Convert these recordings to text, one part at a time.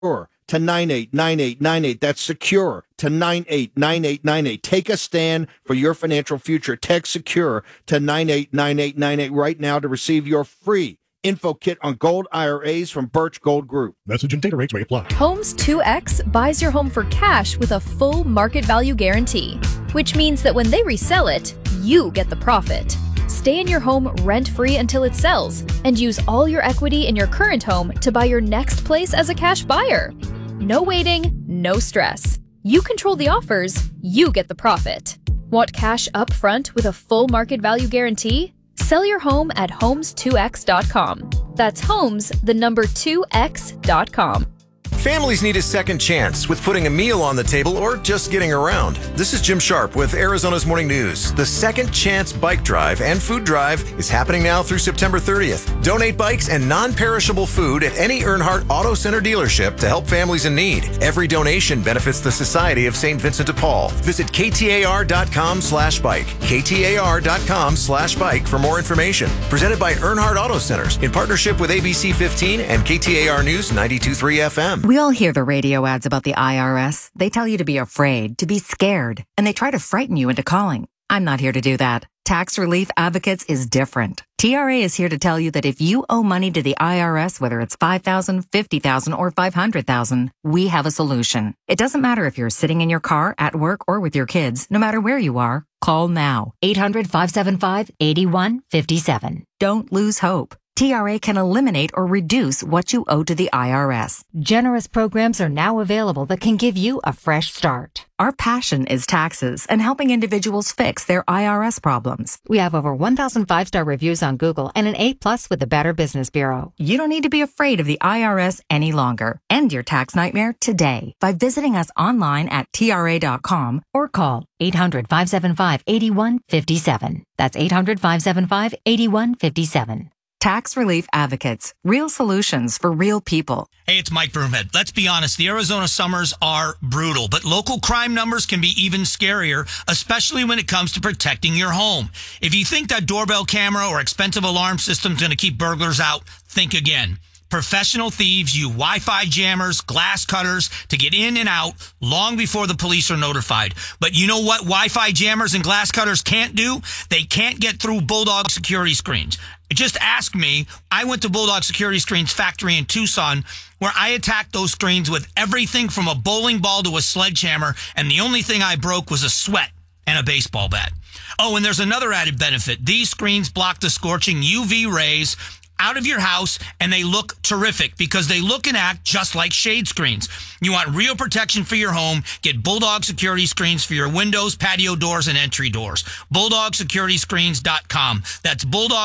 to 989898. That's secure to 989898. Take a stand for your financial future. Text secure to 989898 right now to receive your free info kit on gold IRAs from Birch Gold Group. Message and data rates may apply. Homes 2X buys your home for cash with a full market value guarantee, which means that when they resell it, you get the profit. Stay in your home rent-free until it sells and use all your equity in your current home to buy your next place as a cash buyer. No waiting, no stress. You control the offers, you get the profit. Want cash up front with a full market value guarantee? Sell your home at homes2x.com. That's homes, the number 2x.com. Families need a second chance with putting a meal on the table or just getting around. This is Jim Sharp with Arizona's Morning News. The Second Chance Bike Drive and Food Drive is happening now through September 30th. Donate bikes and non-perishable food at any Earnhardt Auto Center dealership to help families in need. Every donation benefits the Society of St. Vincent de Paul. Visit ktar.com/bike. ktar.com/bike for more information. Presented by Earnhardt Auto Centers in partnership with ABC 15 and KTAR News 92.3 FM. We all hear the radio ads about the IRS. They tell you to be afraid, to be scared, and they try to frighten you into calling. I'm not here to do that. Tax Relief Advocates is different. TRA is here to tell you that if you owe money to the IRS, whether it's $5,000, $50,000, or $500,000, we have a solution. It doesn't matter if you're sitting in your car, at work, or with your kids. No matter where you are, call now. 800-575-8157. Don't lose hope. TRA can eliminate or reduce what you owe to the IRS. Generous programs are now available that can give you a fresh start. Our passion is taxes and helping individuals fix their IRS problems. We have over 1,000 5-star reviews on Google and an A+ with the Better Business Bureau. You don't need to be afraid of the IRS any longer. End your tax nightmare today by visiting us online at TRA.com or call 800-575-8157. That's 800-575-8157. Tax Relief Advocates. Real solutions for real people. Hey, it's Mike Broomhead. Let's be honest, the Arizona summers are brutal, but local crime numbers can be even scarier, especially when it comes to protecting your home. If you think that doorbell camera or expensive alarm system is going to keep burglars out, think again. Professional thieves use Wi-Fi jammers, glass cutters to get in and out long before the police are notified. But you know what Wi-Fi jammers and glass cutters can't do? They can't get through Bulldog security screens. Just ask me. I went to Bulldog Security Screens factory in Tucson, where I attacked those screens with everything from a bowling ball to a sledgehammer, and the only thing I broke was a sweat and a baseball bat. Oh, and there's another added benefit. These screens block the scorching UV rays out of your house, and they look terrific because they look and act just like shade screens. You want real protection for your home? Get Bulldog Security Screens for your windows, patio doors, and entry doors. BulldogSecurityScreens.com. That's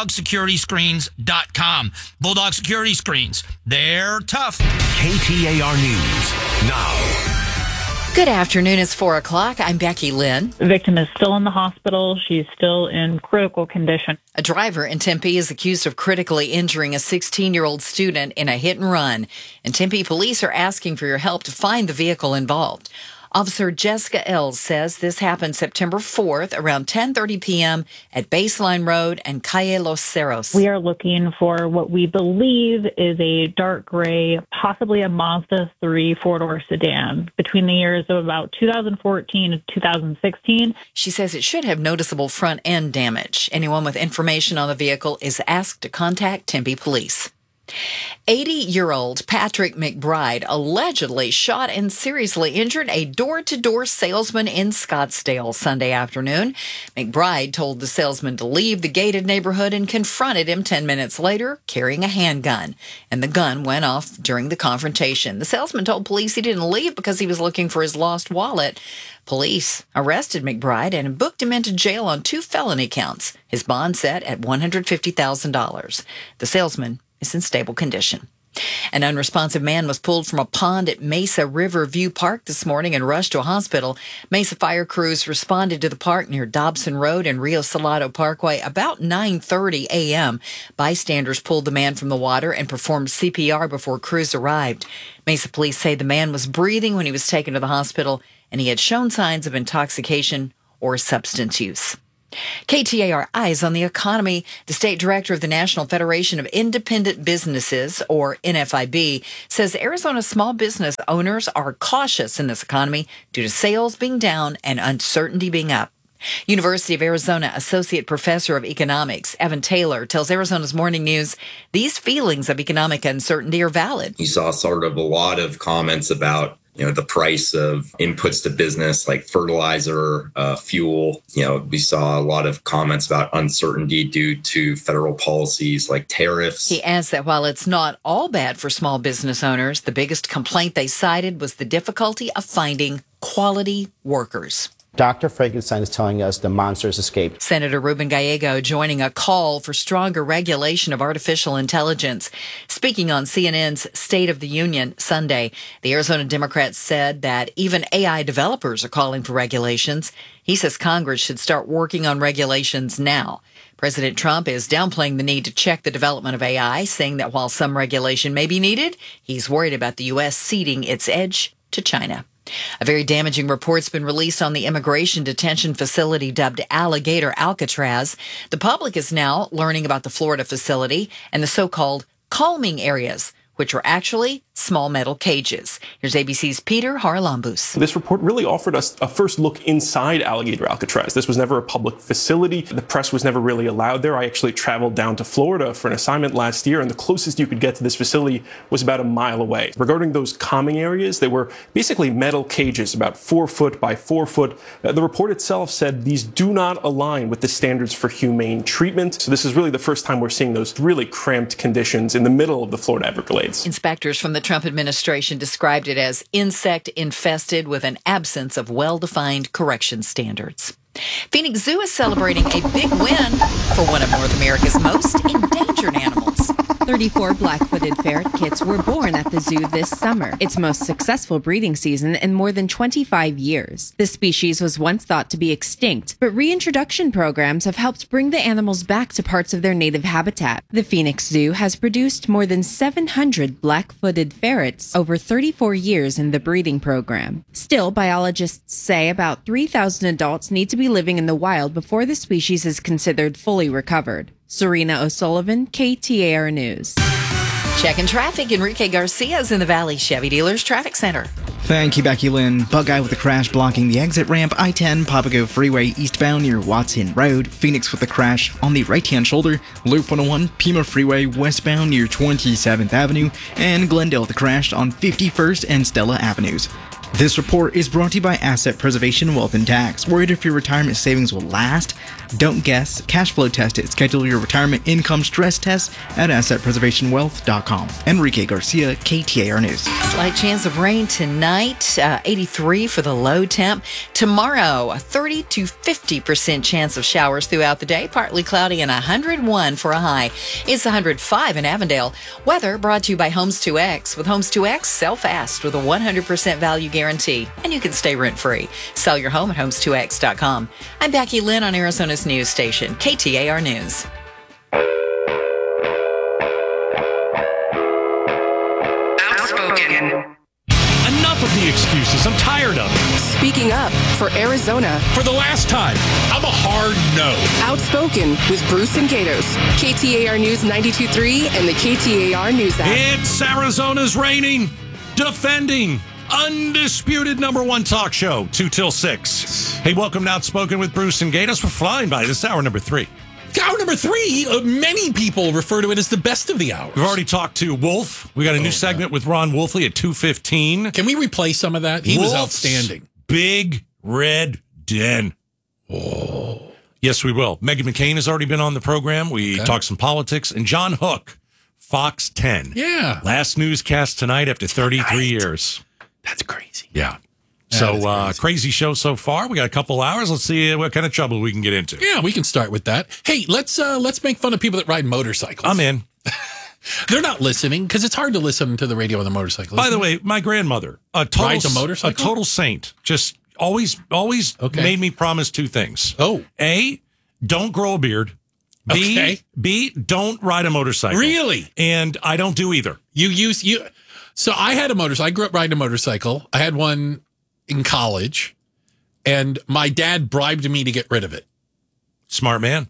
BulldogSecurityScreens.com. Bulldog Security Screens. They're tough. KTAR News now. Good afternoon. It's 4 o'clock. I'm Becky Lynn. The victim is still in the hospital. She's still in critical condition. A driver in Tempe is accused of critically injuring a 16-year-old student in a hit and run. And Tempe police are asking for your help to find the vehicle involved. Officer Jessica Els says this happened September 4th around 10:30 p.m. at Baseline Road and Calle Los Cerros. We are looking for what we believe is a dark gray, possibly a Mazda 3 four-door sedan between the years of about 2014 and 2016. She says it should have noticeable front end damage. Anyone with information on the vehicle is asked to contact Tempe Police. 80-year-old Patrick McBride allegedly shot and seriously injured a door-to-door salesman in Scottsdale Sunday afternoon. McBride told the salesman to leave the gated neighborhood and confronted him 10 minutes later carrying a handgun, and the gun went off during the confrontation. The salesman told police he didn't leave because he was looking for his lost wallet. Police arrested McBride and booked him into jail on 2 felony counts. His bond set at $150,000. The salesman is in stable condition. An unresponsive man was pulled from a pond at Mesa River View Park this morning and rushed to a hospital. Mesa fire crews responded to the park near Dobson Road and Rio Salado Parkway about 9:30 a.m. Bystanders pulled the man from the water and performed CPR before crews arrived. Mesa police say the man was breathing when he was taken to the hospital and he had shown signs of intoxication or substance use. KTAR Eyes on the Economy. The state director of the National Federation of Independent Businesses, or NFIB, says Arizona small business owners are cautious in this economy due to sales being down and uncertainty being up. University of Arizona Associate Professor of Economics Evan Taylor tells Arizona's Morning News these feelings of economic uncertainty are valid. You saw sort of a lot of comments about the price of inputs to business like fertilizer, fuel. We saw a lot of comments about uncertainty due to federal policies like tariffs. He adds that while it's not all bad for small business owners, the biggest complaint they cited was the difficulty of finding quality workers. Dr. Frankenstein is telling us the monsters escaped. Senator Ruben Gallego joining a call for stronger regulation of artificial intelligence. Speaking on CNN's State of the Union Sunday, the Arizona Democrats said that even AI developers are calling for regulations. He says Congress should start working on regulations now. President Trump is downplaying the need to check the development of AI, saying that while some regulation may be needed, he's worried about the U.S. ceding its edge to China. A very damaging report's been released on the immigration detention facility dubbed Alligator Alcatraz. The public is now learning about the Florida facility and the so-called calming areas, which are actually small metal cages. Here's ABC's Peter Haralambous. This report really offered us a first look inside Alligator Alcatraz. This was never a public facility. The press was never really allowed there. I actually traveled down to Florida for an assignment last year, and the closest you could get to this facility was about a mile away. Regarding those calming areas, they were basically metal cages, about 4 foot by 4 foot. The report itself said these do not align with the standards for humane treatment. So this is really the first time we're seeing those really cramped conditions in the middle of the Florida Everglades. Inspectors from the Trump administration described it as insect infested with an absence of well-defined correction standards. Phoenix Zoo is celebrating a big win for one of North America's most endangered animals. 34 black-footed ferret kits were born at the zoo this summer, its most successful breeding season in more than 25 years. The species was once thought to be extinct, but reintroduction programs have helped bring the animals back to parts of their native habitat. The Phoenix Zoo has produced more than 700 black-footed ferrets over 34 years in the breeding program. Still, biologists say about 3,000 adults need to be living in the wild before the species is considered fully recovered. Serena O'Sullivan, KTAR News. Checking traffic, Enrique Garcia is in the Valley Chevy Dealers Traffic Center. Thank you, Becky Lynn. Bug eye with a crash blocking the exit ramp, I-10 Papago Freeway eastbound near Watson Road. Phoenix with a crash on the right-hand shoulder. Loop 101 Pima Freeway westbound near 27th Avenue. And Glendale with a crash on 51st and Stella Avenues. This report is brought to you by Asset Preservation Wealth and Tax. Worried if your retirement savings will last? Don't guess. Cash flow test it. Schedule your retirement income stress test at assetpreservationwealth.com. Enrique Garcia, KTAR News. Slight chance of rain tonight, 83 for the low temp. Tomorrow, a 30 to 50% chance of showers throughout the day, partly cloudy, and 101 for a high. It's 105 in Avondale. Weather brought to you by Homes 2X. With Homes 2X, sell fast with a 100% value guarantee, and you can stay rent-free. Sell your home at homes2x.com. I'm Becky Lynn on Arizona's news station, KTAR News. Outspoken. Enough of the excuses. I'm tired of it. Speaking up for Arizona. For the last time, I'm a hard no. Outspoken with Bruce and Gatos. KTAR News 92.3 and the KTAR News app. It's Arizona's reigning, defending, undisputed number one talk show, 2 till 6. Hey, welcome to Outspoken with Bruce and Gatos. We're flying by. This is hour number 3. Hour number 3, many people refer to it as the best of the hours. We've already talked to Wolf. We got a new segment with Ron Wolfley at 2:15. Can we replay some of that? He was outstanding. Big Red Den. Oh. Yes, we will. Meghan McCain has already been on the program. We talked some politics. And John Hook, Fox 10. Yeah. Last newscast tonight after 33 years. That's crazy. Yeah. So, crazy show so far. We got a couple hours. Let's see what kind of trouble we can get into. Yeah, we can start with that. Hey, let's make fun of people that ride motorcycles. I'm in. They're not listening because it's hard to listen to the radio on a motorcycle. By the way, my grandmother, rides a motorcycle? A total saint, just always made me promise 2 things. Oh. A, don't grow a beard. B, don't ride a motorcycle. Really? And I don't do either. So I had a motorcycle. I grew up riding a motorcycle. I had one in college, and my dad bribed me to get rid of it. Smart man.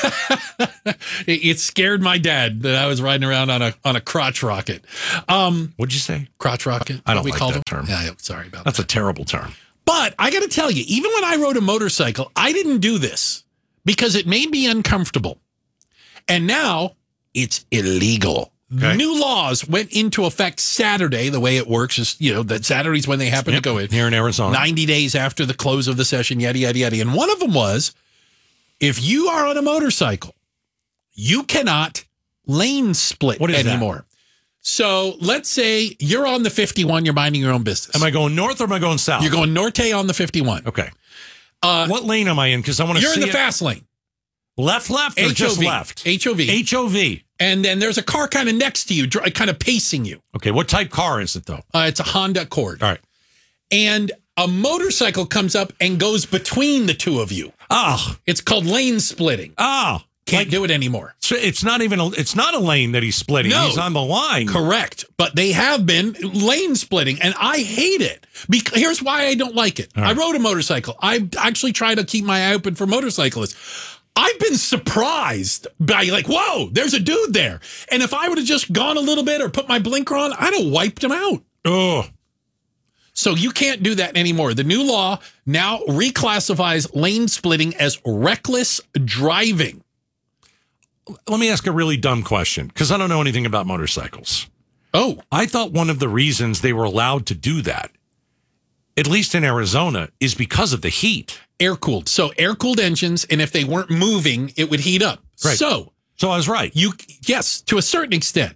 It scared my dad that I was riding around on a crotch rocket. What'd you say? Crotch rocket? I don't we like called that them? term. Yeah, sorry about That's that. a terrible term. But I got to tell you, even when I rode a motorcycle, I didn't do this because it made me uncomfortable. And now it's illegal. Okay. New laws went into effect Saturday. The way it works is, that Saturday's when they happen to go in. Here in Arizona. 90 days after the close of the session, yada, yada, yada. And one of them was, if you are on a motorcycle, you cannot lane split anymore. That? So let's say you're on the 51, you're minding your own business. Am I going north or am I going south? You're going norte on the 51. Okay. What lane am I in? Because I want to see You're in the fast lane. Left, or just left? HOV. HOV. And then there's a car kind of next to you, kind of pacing you. Okay, what type car is it, though? It's a Honda Accord. All right. And a motorcycle comes up and goes between the two of you. Oh. It's called lane splitting. Oh. Can't do it anymore. So it's not a lane that he's splitting. No. He's on the line. Correct. But they have been lane splitting, and I hate it. Here's why I don't like it. Right. I rode a motorcycle. I actually try to keep my eye open for motorcyclists. I've been surprised by whoa, there's a dude there. And if I would have just gone a little bit or put my blinker on, I'd have wiped him out. Oh. So you can't do that anymore. The new law now reclassifies lane splitting as reckless driving. Let me ask a really dumb question, because I don't know anything about motorcycles. Oh. I thought one of the reasons they were allowed to do that, at least in Arizona, is because of the heat. Air-cooled. So air-cooled engines, and if they weren't moving, it would heat up. Right. So I was right. Yes, to a certain extent.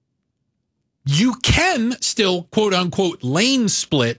You can still, quote-unquote, lane split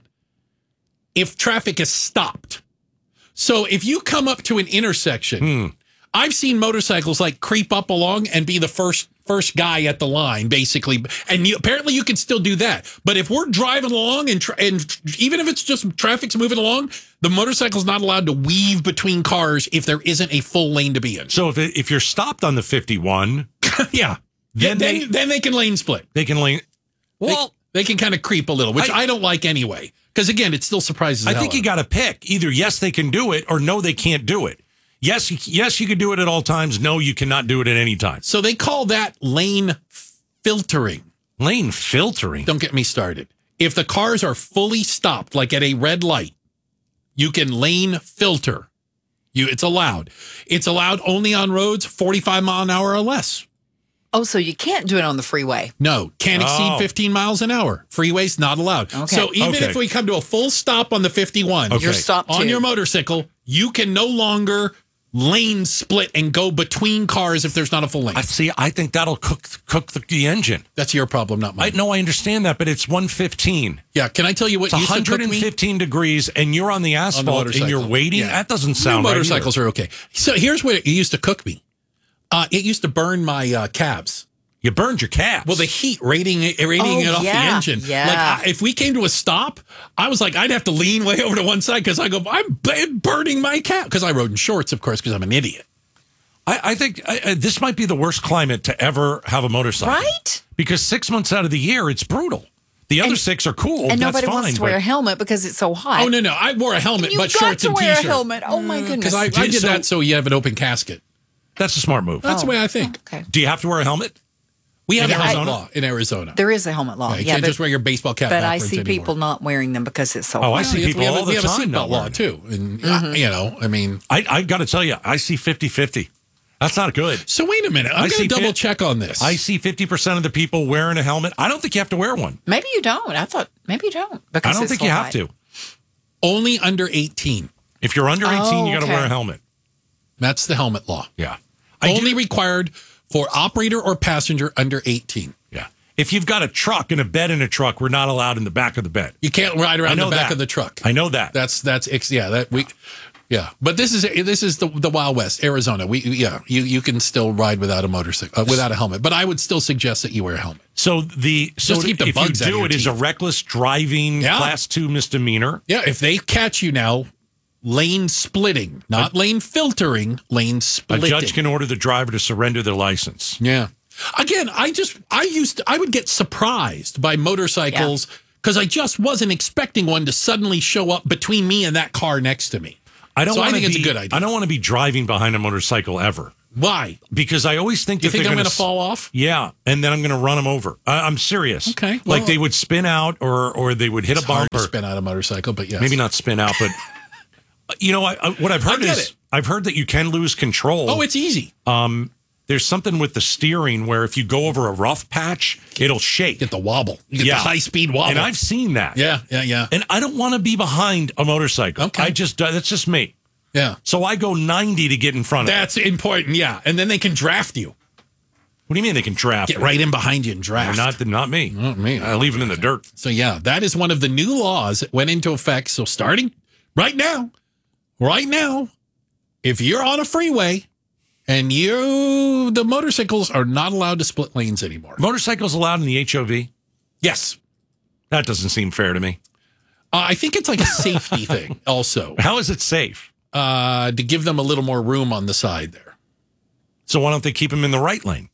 if traffic is stopped. So if you come up to an intersection, I've seen motorcycles creep up along and be the first guy at the line, basically. And apparently you can still do that. But if we're driving along and even if it's just traffic's moving along, the motorcycle's not allowed to weave between cars if there isn't a full lane to be in. So if you're stopped on the 51, yeah, then they can lane split. They can lane. Well, they can kind of creep a little, which I don't like anyway. Because again, it still surprises. I think you got to pick either yes they can do it or no they can't do it. Yes, you can do it at all times. No, you cannot do it at any time. So they call that lane filtering. Lane filtering? Don't get me started. If the cars are fully stopped, like at a red light, you can lane filter. It's allowed. It's allowed only on roads 45 mile an hour or less. Oh, so you can't do it on the freeway? No, can't exceed 15 miles an hour. Freeways not allowed. Okay. So even if we come to a full stop on the 51, you're stopped on too. your motorcycle, you can no longer lane split and go between cars if there's not a full lane. I think that'll cook the engine. That's your problem, not mine. I understand that, but it's 115. Yeah, can I tell you what it's used to cook me? 115 degrees, and you're on the asphalt and you're waiting. Yeah. That doesn't sound New right. Motorcycles are okay. So here's what it used to cook me. It used to burn my cabs. You burned your cabs. Well, the heat radiating it off the engine. Yeah. If we came to a stop, I was I'd have to lean way over to one side because I'm burning my cab. Because I rode in shorts, of course, because I'm an idiot. I think this might be the worst climate to ever have a motorcycle. Right? Because 6 months out of the year, it's brutal. The other 6 are cool. And that's nobody fine, wants to wear a helmet because it's so hot. Oh, no. I wore a helmet, but shorts and You got to wear T-shirt. a helmet. Oh, my goodness. Because I did that so you have an open casket. That's a smart move. That's the way I think. Okay. Do you have to wear a helmet? We have in a helmet Arizona? law in Arizona. There is a helmet law. You can't just wear your baseball cap But I backwards see anymore. people not wearing them because it's so Oh, I hot. see people all the We have a time not seatbelt law, wearing too. And, Mm-hmm. I got to tell you, I see 50-50. That's not good. So wait a minute. I'm going to double check on this. I see 50% of the people wearing a helmet. I don't think you have to wear one. Maybe you don't. I thought maybe you don't. Because I don't it's think so you have hot. to. Only under 18. If you're under 18, you got to okay. wear a helmet. That's the helmet law. Yeah. Only required for operator or passenger under 18. Yeah. If you've got a truck and a bed in a truck, we're not allowed in the back of the bed. You can't ride around the back that. of the truck. I know that. But this is the Wild West, Arizona. You can still ride without a motorcycle, without a helmet. But I would still suggest that you wear a helmet. So Just keep the if bugs you out of do your it as a teeth. reckless driving class 2 misdemeanor. Yeah, if they catch you now, lane splitting, not lane filtering, lane A splitting. judge can order the driver to surrender their license. Yeah. Again, I would get surprised by motorcycles because I just wasn't expecting one to suddenly show up between me and that car next to me. I think it's a good idea. I don't want to be driving behind a motorcycle ever. Why? Because I always think you that think they're going to fall off? Yeah, and then I'm going to run them over. I'm serious. Okay. Like they would spin out or they would hit a bump. Or spin out a motorcycle, but yes. Maybe not spin out, but what I've heard is I've heard that you can lose control. Oh, it's easy. There's something with the steering where if you go over a rough patch, it'll shake. Get the wobble. You get the high-speed wobble. And I've seen that. Yeah. And I don't want to be behind a motorcycle. Okay. That's just me. Yeah. So I go 90 to get in front of That's important, yeah. And then they can draft you. What do you mean they can draft? Get right in behind you and draft. Not me. Not me. I leave them in the dirt. So, yeah, that is one of the new laws that went into effect. So starting right now, if you're on a freeway and the motorcycles are not allowed to split lanes anymore. Motorcycles allowed in the HOV? Yes. That doesn't seem fair to me. I think it's like a safety thing also. How is it safe? To give them a little more room on the side there. So why don't they keep them in the right lane?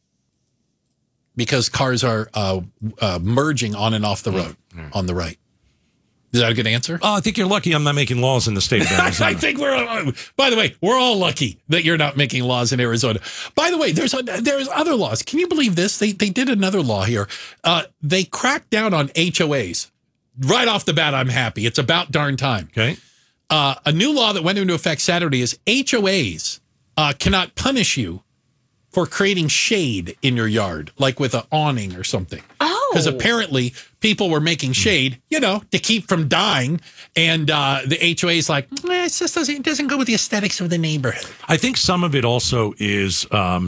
Because cars are merging on and off the road on the right. Is that a good answer? Oh, I think you're lucky I'm not making laws in the state of Arizona. I think by the way, we're all lucky that you're not making laws in Arizona. By the way, there's other laws. Can you believe this? They did another law here. They cracked down on HOAs. Right off the bat, I'm happy. It's about darn time. Okay. A new law that went into effect Saturday is HOAs cannot punish you for creating shade in your yard, like with an awning or something. Oh. Because apparently people were making shade, to keep from dying. And the HOA is like, it just doesn't go with the aesthetics of the neighborhood. I think some of it also is,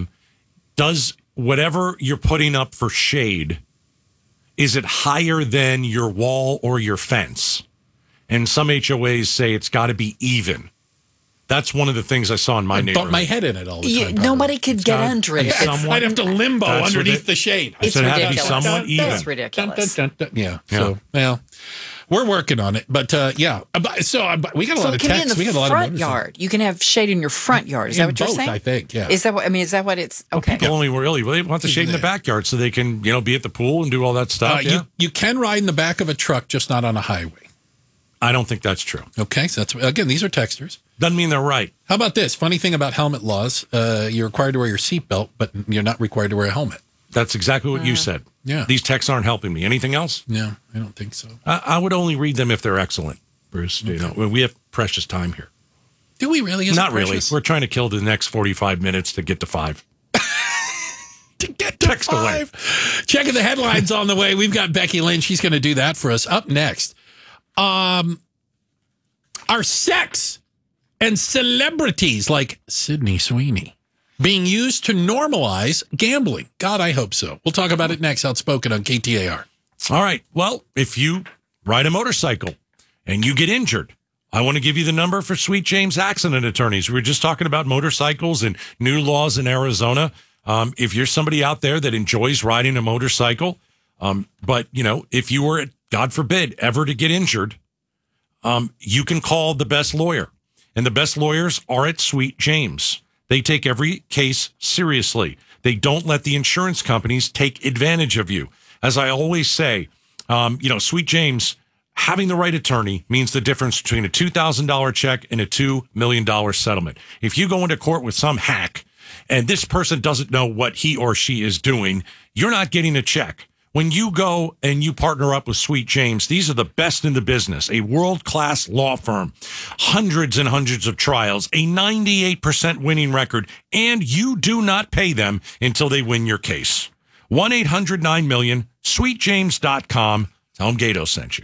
does whatever you're putting up for shade, is it higher than your wall or your fence? And some HOAs say it's got to be even. That's one of the things I saw in my neighborhood. Butt my head in it all the time. Nobody could get under it. I'd have to limbo underneath the shade. It's ridiculous. ridiculous. It had to be somewhat even. It's ridiculous. Yeah. So, well, we're working on it. But, yeah. So we got a lot of texts. We got a lot of front yard. You can have shade in your front yard. Is that what you're saying? I think, yeah. Is that what it's... Okay. People only really want the shade in the backyard so they can, be at the pool and do all that stuff. You can ride in the back of a truck, just not on a highway. I don't think that's true. Okay, so again, these are texters. Doesn't mean they're right. How about this? Funny thing about helmet laws, you're required to wear your seatbelt, but you're not required to wear a helmet. That's exactly what you said. Yeah. These texts aren't helping me. Anything else? No, I don't think so. I would only read them if they're excellent, Bruce. Okay. We have precious time here. Do we really? Not really. We're trying to kill the next 45 minutes to get to 5. To get to Text 5. Away. Checking the headlines on the way. We've got Becky Lynn. She's going to do that for us. Up next. Are sex and celebrities like Sydney Sweeney being used to normalize gambling? God, I hope so. We'll talk about it next. Outspoken on KTAR. All right. Well, if you ride a motorcycle and you get injured, I want to give you the number for Sweet James Accident Attorneys. We were just talking about motorcycles and new laws in Arizona. If you're somebody out there that enjoys riding a motorcycle, but, if you were, God forbid, ever to get injured, you can call the best lawyer. And the best lawyers are at Sweet James. They take every case seriously. They don't let the insurance companies take advantage of you. As I always say, Sweet James, having the right attorney means the difference between a $2,000 check and a $2 million settlement. If you go into court with some hack and this person doesn't know what he or she is doing, you're not getting a check. When you go and you partner up with Sweet James, these are the best in the business, a world-class law firm, hundreds and hundreds of trials, a 98% winning record, and you do not pay them until they win your case. 1-800-9-MILLION, sweetjames.com. Tell them Gato sent you.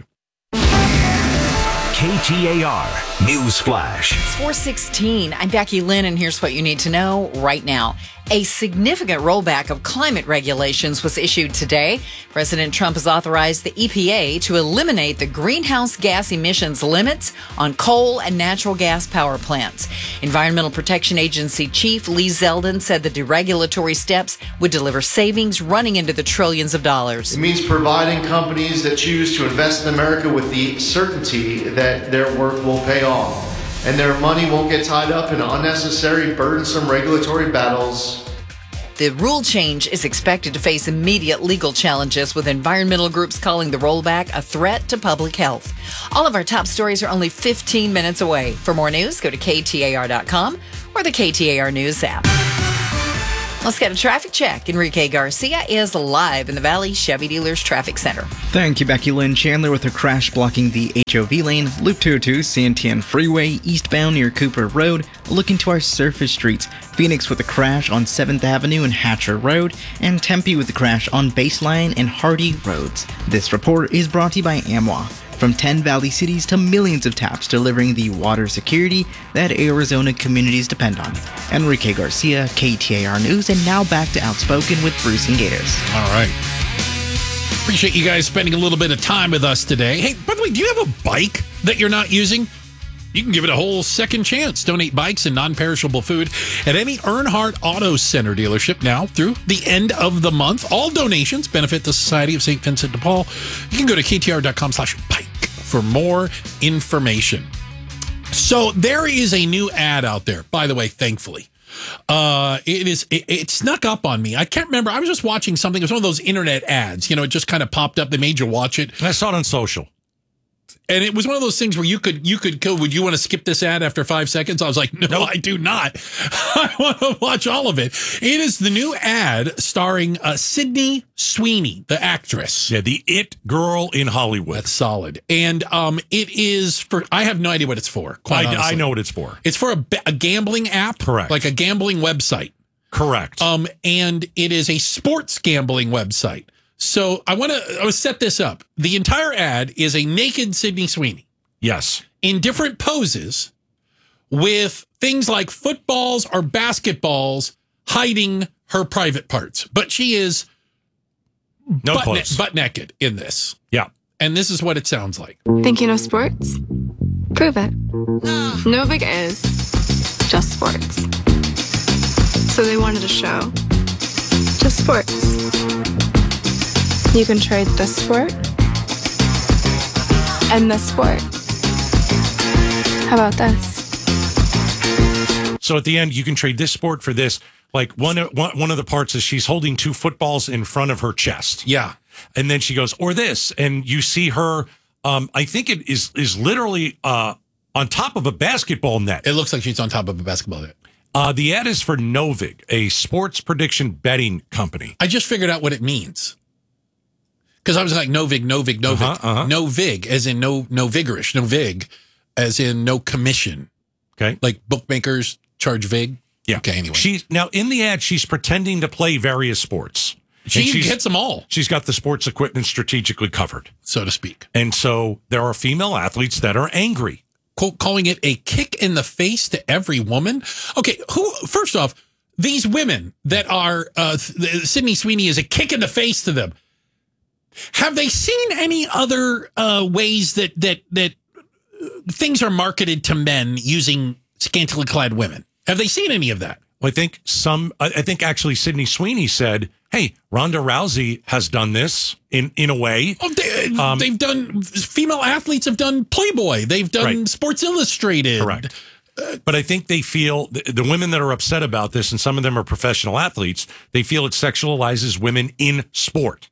KTAR News Flash. It's 4:16. I'm Becky Lynn, and here's what you need to know right now. A significant rollback of climate regulations was issued today. President Trump has authorized the EPA to eliminate the greenhouse gas emissions limits on coal and natural gas power plants. Environmental Protection Agency Chief Lee Zeldin said the deregulatory steps would deliver savings running into the trillions of dollars. It means providing companies that choose to invest in America with the certainty that their work will pay off and their money won't get tied up in unnecessary, burdensome regulatory battles. The The rule change is expected to face immediate legal challenges, with environmental groups calling the rollback a threat to public health. All of our top stories are only 15 minutes away. For more news, go to KTAR.com or the KTAR News app. Let's get a traffic check. Enrique Garcia is live in the Valley Chevy Dealers Traffic Center. Thank you, Becky Lynn. Chandler with a crash blocking the HOV lane. Loop 202, Santian Freeway, eastbound near Cooper Road. Looking to our surface streets. Phoenix with a crash on 7th Avenue and Hatcher Road. And Tempe with a crash on Baseline and Hardy Roads. This report is brought to you by AMWA. From 10 Valley cities to millions of taps, delivering the water security that Arizona communities depend on. Enrique Garcia, KTAR News, and now back to Outspoken with Bruce and Gators. All right. Appreciate you guys spending a little bit of time with us today. Hey, by the way, do you have a bike that you're not using? You can give it a whole second chance. Donate bikes and non-perishable food at any Earnhardt Auto Center dealership now through the end of the month. All donations benefit the Society of St. Vincent de Paul. You can go to ktr.com/bike for more information. So there is a new ad out there, by the way, thankfully. It snuck up on me. I can't remember. I was just watching something. It was one of those internet ads. You know, it just kind of popped up. They made you watch it. And I saw it on social. And it was one of those things where you could go, would you want to skip this ad after 5 seconds? I was like, no, I do not. I want to watch all of it. It is the new ad starring Sydney Sweeney, the actress. Yeah, the it girl in Hollywood. That's solid. And it is for, I have no idea what it's for. I know what it's for. It's for a gambling app. Correct. Like a gambling website. Correct. And it is a sports gambling website. So I want to set this up. The entire ad is a naked Sydney Sweeney. Yes. In different poses with things like footballs or basketballs hiding her private parts. But she is butt naked in this. Yeah. And this is what it sounds like. Think you know sports? Prove it. Novig is just sports. So they wanted a show. Just sports. You can trade this sport and this sport. How about this? So at the end, you can trade this sport for this. Like one of the parts is she's holding two footballs in front of her chest. Yeah. And then she goes, or this. And you see her, I think it is literally on top of a basketball net. It looks like she's on top of a basketball net. The ad is for Novig, a sports prediction betting company. I just figured out what it means. Because I was like, no vig. No vig, as in no vigorish. No vig, as in no commission. Okay. Like bookmakers charge vig. Yeah. Okay, anyway. Now, in the ad, she's pretending to play various sports. She gets them all. She's got the sports equipment strategically covered, so to speak. And so there are female athletes that are angry. Calling it a kick in the face to every woman. Okay, first off, these women that are, Sydney Sweeney is a kick in the face to them. Have they seen any other ways that things are marketed to men using scantily clad women? Have they seen any of that? Well, I think actually Sydney Sweeney said, hey, Ronda Rousey has done this in a way. Oh, they've done, female athletes have done Playboy. They've done Sports Illustrated. Correct. But I think they feel, the women that are upset about this, and some of them are professional athletes, they feel it sexualizes women in sport.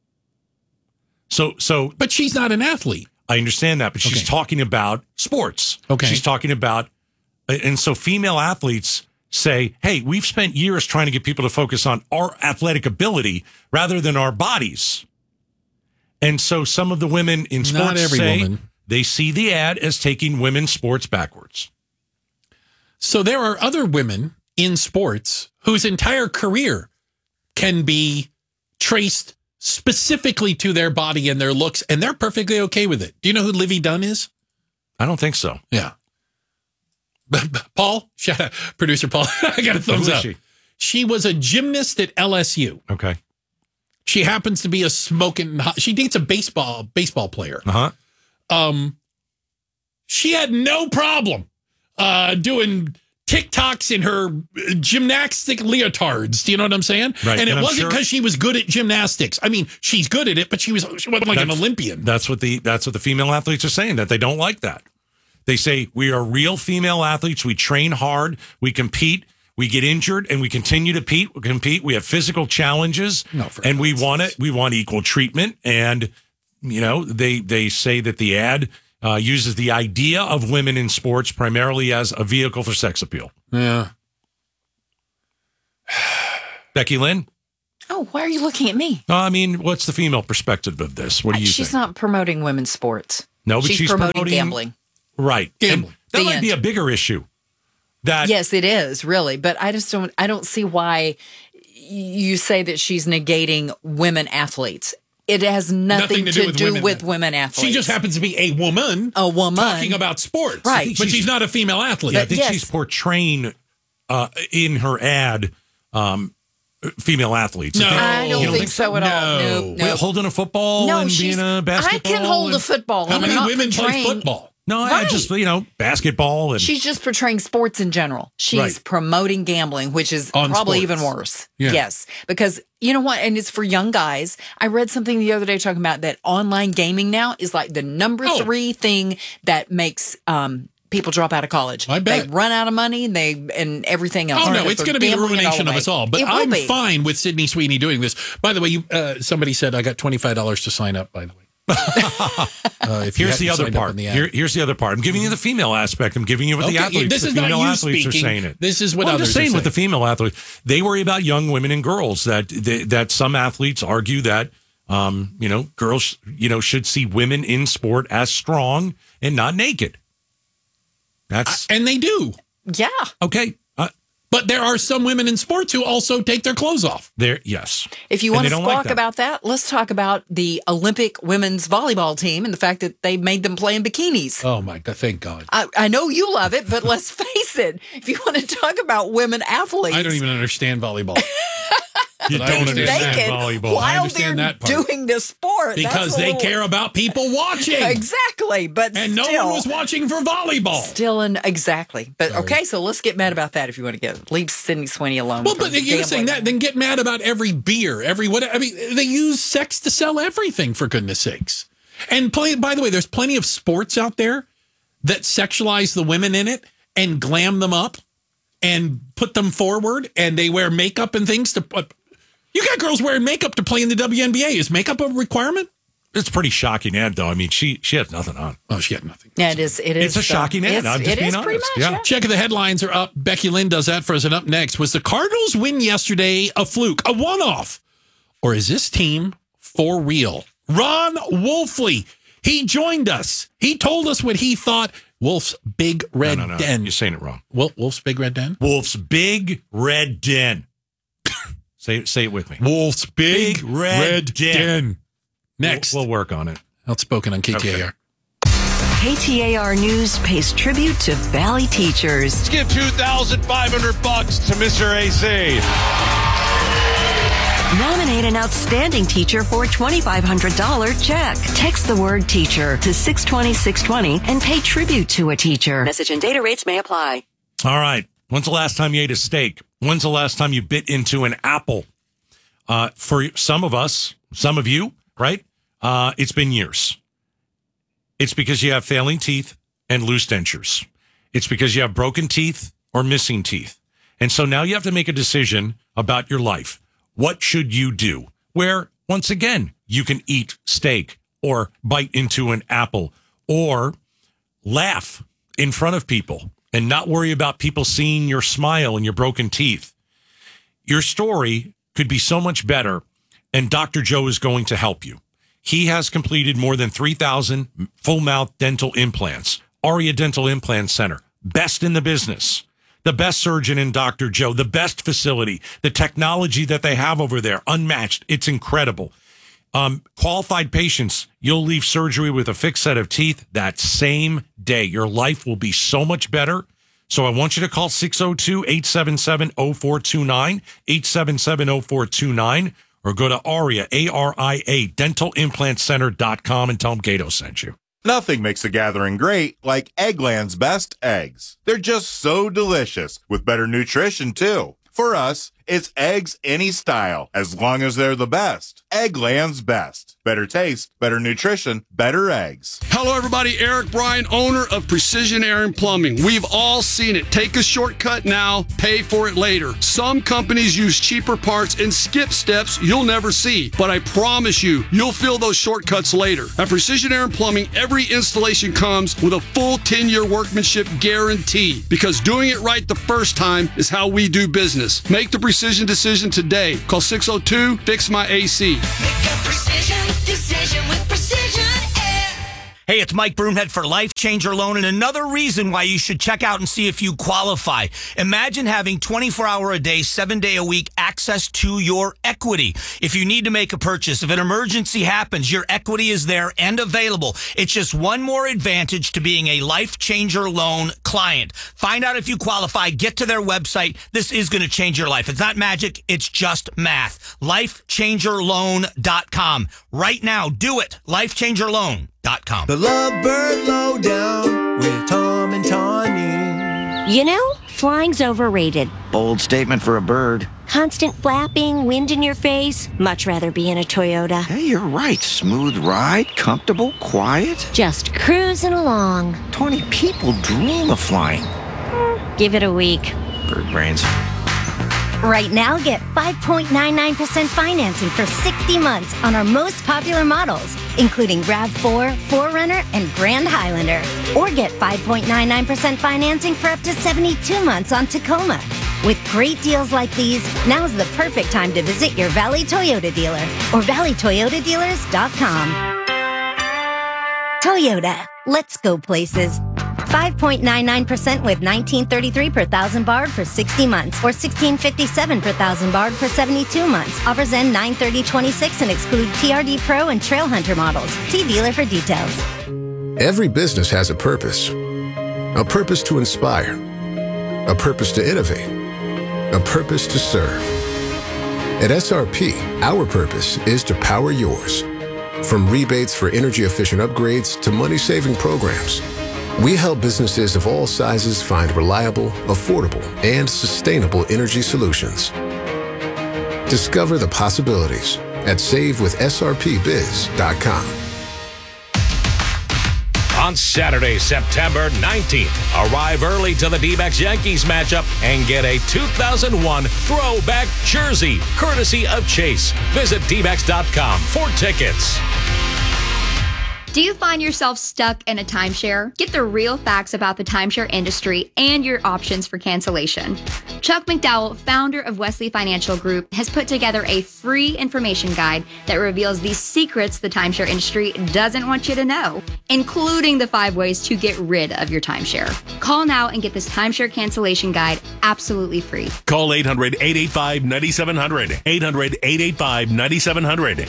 So, but she's not an athlete. I understand that, but she's talking about sports. Okay. She's talking about, and so female athletes say, hey, we've spent years trying to get people to focus on our athletic ability rather than our bodies. And so some of the women in sports they see the ad as taking women's sports backwards. So there are other women in sports whose entire career can be traced specifically to their body and their looks, and they're perfectly okay with it. Do you know who Livy Dunn is? I don't think so. Yeah. Paul, shout out, producer Paul. I got a thumbs up. She was a gymnast at LSU. Okay. She happens to be she dates a baseball player. Uh-huh. She had no problem doing TikToks in her gymnastic leotards. Do you know what I'm saying? Right. And it wasn't because she was good at gymnastics. I mean, she's good at it, but she wasn't like an Olympian. That's what the female athletes are saying, that they don't like that. They say we are real female athletes. We train hard. We compete. We get injured and we continue to compete. We have physical challenges and we want it. We want equal treatment. And, they say that the ad uses the idea of women in sports primarily as a vehicle for sex appeal. Yeah. Becky Lynn? Oh, why are you looking at me? What's the female perspective of this? What do you think? She's not promoting women's sports. No, but she's promoting gambling. Right. Gambling. That might be a bigger issue. Yes, it is, really. But I don't see why you say that she's negating women athletes. It has nothing to do with women athletes. She just happens to be a woman. Talking about sports. Right. But she's not a female athlete. I think she's portraying in her ad female athletes. No. I don't think so at all. No. Holding a football and being a basketball. I can hold a football. How many women play portraying football? No, I just, basketball. And she's just portraying sports in general. She's promoting gambling, which is On probably sports. even worse. Yeah. Yes. Because you know what? And it's for young guys. I read something the other day talking about that online gaming now is like the number 3 thing that makes people drop out of college. I bet. They run out of money and everything else. Oh, no, it's going to be the ruination of us all. But I'm fine with Sydney Sweeney doing this. By the way, somebody said I got $25 to sign up, by the way. Here's the other part. Here's the other part. I'm giving you the female aspect. I'm giving you what the athletes. This is the not female you athletes speaking. are saying it. This is what I'm others just saying are with the female athletes. They worry about young women and girls. That some athletes argue that girls should see women in sport as strong and not naked. And they do. Yeah. Okay. But there are some women in sports who also take their clothes off. Yes. If you want to squawk about that, let's talk about the Olympic women's volleyball team and the fact that they made them play in bikinis. Oh, my God. Thank God. I know you love it, but let's face it. If you want to talk about women athletes. I don't even understand volleyball. You don't understand volleyball. While they're doing this sport. Because they care about people watching. Exactly. And no one was watching for volleyball. Exactly. But okay, so let's get mad about that if you want to leave Sydney Sweeney alone. Well, but you're saying that, then get mad about every beer, they use sex to sell everything, for goodness sakes. And by the way, there's plenty of sports out there that sexualize the women in it and glam them up and put them forward, and they wear makeup and things to put. You got girls wearing makeup to play in the WNBA. Is makeup a requirement? It's a pretty shocking ad, though. I mean, she has nothing on. Oh, she had nothing. Yeah, it is. It's a shocking ad. I'm just being honest. Pretty much, yeah. Check the headlines are up. Becky Lynn does that for us. And up next, was the Cardinals win yesterday a fluke, a one-off? Or is this team for real? Ron Wolfley, he joined us. He told us what he thought. Wolf's Big Red Den. You're saying it wrong. Wolf's Big Red Den? Wolf's Big Red Den. Say it with me. Wolf's Big Red Den. Next. We'll work on it. Outspoken on KTAR. Okay. KTAR News pays tribute to Valley teachers. Let's give $2,500 to Mr. AC. Nominate an outstanding teacher for a $2,500 check. Text the word teacher to 620-620 and pay tribute to a teacher. Message and data rates may apply. All right. When's the last time you ate a steak? When's the last time you bit into an apple? For some of us, some of you, right? It's been years. It's because you have failing teeth and loose dentures. It's because you have broken teeth or missing teeth. And so now you have to make a decision about your life. What should you do? Where, once again, you can eat steak or bite into an apple or laugh in front of people and not worry about people seeing your smile and your broken teeth. Your story could be so much better, and Dr. Joe is going to help you. He has completed more than 3,000 full-mouth dental implants. Aria Dental Implant Center, best in the business. The best surgeon in Dr. Joe, the best facility, the technology that they have over there, unmatched. It's incredible. Qualified patients, you'll leave surgery with a fixed set of teeth that same day. Your life will be so much better. So I want you to call 602-877-0429, 877-0429, or go to Aria, A-R-I-A, dentalimplantcenter.com and tell them Gato sent you. Nothing makes a gathering great like Eggland's best eggs. They're just so delicious, with better nutrition, too. For us, It's eggs any style, as long as they're the best. Eggland's best. Better taste, better nutrition, better eggs. Hello, everybody. Eric Bryan, owner of Precision Air and Plumbing. We've all seen it. Take a shortcut now, pay for it later. Some companies use cheaper parts and skip steps you'll never see. But I promise you, you'll feel those shortcuts later. At Precision Air and Plumbing, every installation comes with a full 10-year workmanship guarantee. Because doing it right the first time is how we do business. Make the precision decision today. Call 602-FIX-MY-AC. Decision with Precision Air. Hey, it's Mike Broomhead for Life Changer Loan, and another reason why you should check out and see if you qualify. Imagine having 24-hour-a-day, 7-day-a-week access to your equity. If you need to make a purchase, if an emergency happens, your equity is there and available. It's just one more advantage to being a Life Changer Loan client. Find out if you qualify. Get to their website. This is going to change your life. It's not magic. It's just math. LifeChangerLoan.com. Right now, do it. LifeChangerLoan.com. The Lovebird Lowdown with Tom and Tawny. You know, flying's overrated. Bold statement for a bird. Constant flapping, wind in your face. Much rather be in a Toyota. Hey, you're right. Smooth ride, comfortable, quiet. Just cruising along. 20 people dream of flying. Give it a week. Bird brains. Right now, get 5.99% financing for 60 months on our most popular models, including RAV4, 4Runner, and Grand Highlander. Or get 5.99% financing for up to 72 months on Tacoma. With great deals like these, now's the perfect time to visit your Valley Toyota dealer or valleytoyotadealers.com. Toyota, let's go places. 5.99% with $19.33 per thousand barred for 60 months or $16.57 per thousand barred for 72 months. Offers end 9/30/26 and exclude TRD Pro and Trail Hunter models. See dealer for details. Every business has a purpose to inspire, a purpose to innovate, a purpose to serve. At SRP, our purpose is to power yours. From rebates for energy-efficient upgrades to money-saving programs, we help businesses of all sizes find reliable, affordable, and sustainable energy solutions. Discover the possibilities at SaveWithSRPBiz.com. On Saturday, September 19th, arrive early to the D-backs Yankees matchup and get a 2001 throwback jersey, courtesy of Chase. Visit dbacks.com for tickets. Do you find yourself stuck in a timeshare? Get the real facts about the timeshare industry and your options for cancellation. Chuck McDowell, founder of Wesley Financial Group, has put together a free information guide that reveals the secrets the timeshare industry doesn't want you to know, including the 5 ways to get rid of your timeshare. Call now and get this timeshare cancellation guide absolutely free. Call 800-885-9700. 800-885-9700.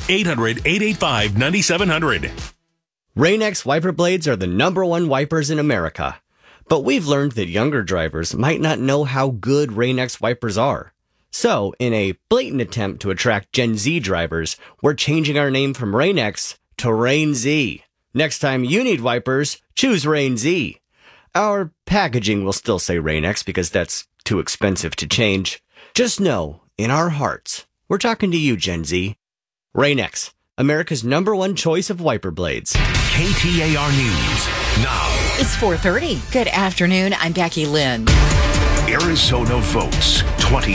800-885-9700. Rain-X wiper blades are the #1 wipers in America. But we've learned that younger drivers might not know how good Rain-X wipers are. So, in a blatant attempt to attract Gen Z drivers, we're changing our name from Rain-X to Rain-Z. Next time you need wipers, choose Rain-Z. Our packaging will still say Rain-X because that's too expensive to change. Just know, in our hearts, we're talking to you, Gen Z. Rain-X, America's #1 choice of wiper blades. KTAR News now. It's 4:30. Good afternoon. I'm Becky Lynn. Arizona votes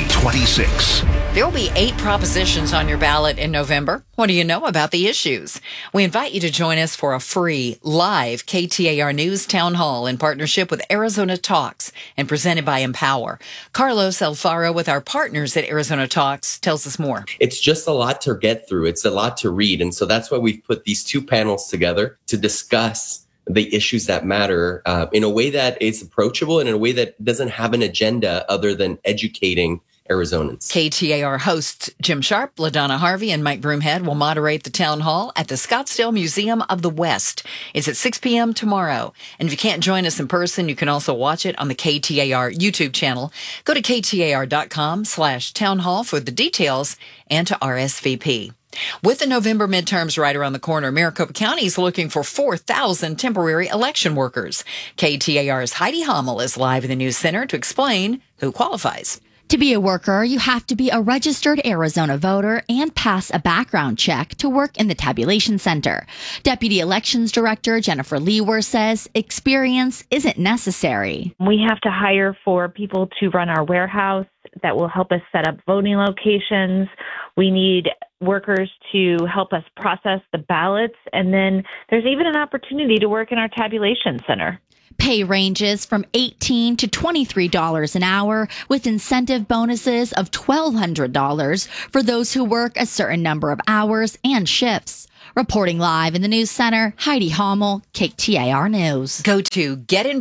2026. There will be 8 propositions on your ballot in November. What do you know about the issues? We invite you to join us for a free, live KTAR News Town Hall in partnership with Arizona Talks and presented by Empower. Carlos Alfaro with our partners at Arizona Talks tells us more. It's just a lot to get through. It's a lot to read. And so that's why we've put these 2 panels together to discuss the issues that matter in a way that is approachable and in a way that doesn't have an agenda other than educating Arizonans. KTAR hosts Jim Sharp, LaDonna Harvey, and Mike Broomhead will moderate the town hall at the Scottsdale Museum of the West. It's at 6 p.m. tomorrow. And if you can't join us in person, you can also watch it on the KTAR YouTube channel. Go to KTAR.com/townhall for the details and to RSVP. With the November midterms right around the corner, Maricopa County is looking for 4,000 temporary election workers. KTAR's Heidi Hommel is live in the News Center to explain who qualifies. To be a worker, you have to be a registered Arizona voter and pass a background check to work in the tabulation center. Deputy Elections Director Jennifer Lewer says experience isn't necessary. We have to hire for people to run our warehouse that will help us set up voting locations. We need workers to help us process the ballots. And then there's even an opportunity to work in our tabulation center. Pay ranges from $18 to $23 an hour, with incentive bonuses of $1,200 for those who work a certain number of hours and shifts. Reporting live in the news center, Heidi Hommel, KTAR News. Go to